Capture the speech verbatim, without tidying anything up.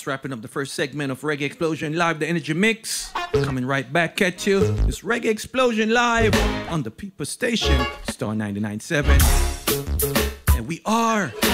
That's wrapping up the first segment of Reggae Explosion Live, the Energy Mix. Coming right back at you. It's Reggae Explosion Live on the People Station, Star ninety-nine point seven. And we are